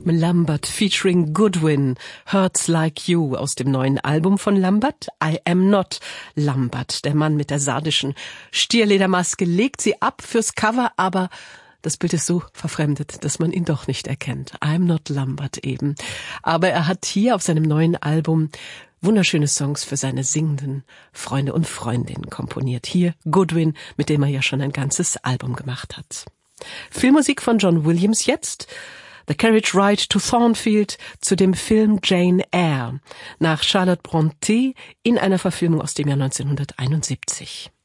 Lambert featuring Goodwin, Hurts Like You aus dem neuen Album von Lambert, I Am Not Lambert. Der Mann mit der sardischen Stierledermaske legt sie ab fürs Cover, aber das Bild ist so verfremdet, dass man ihn doch nicht erkennt. I'm Not Lambert eben. Aber er hat hier auf seinem neuen Album wunderschöne Songs für seine singenden Freunde und Freundinnen komponiert. Hier Goodwin, mit dem er ja schon ein ganzes Album gemacht hat. Filmmusik von John Williams jetzt. The Carriage Ride to Thornfield zu dem Film Jane Eyre nach Charlotte Brontë in einer Verfilmung aus dem Jahr 1971.